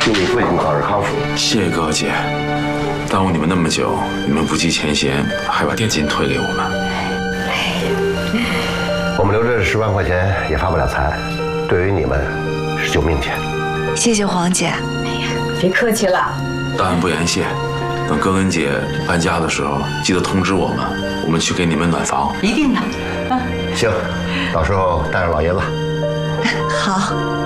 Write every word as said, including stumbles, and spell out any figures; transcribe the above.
祝你父亲早日康复。 谢谢哥哥姐，耽误你们那么久，你们不计前嫌，还把定金退给我们。 我们留着十万块钱也发不了财，对于你们是救命钱。 谢谢黄姐。 哎呀，别客气了。 大恩不言谢，等哥跟姐搬家的时候，记得通知我们，我们去给你们暖房。 一定的。啊， 行，到时候带上老爷子。 好。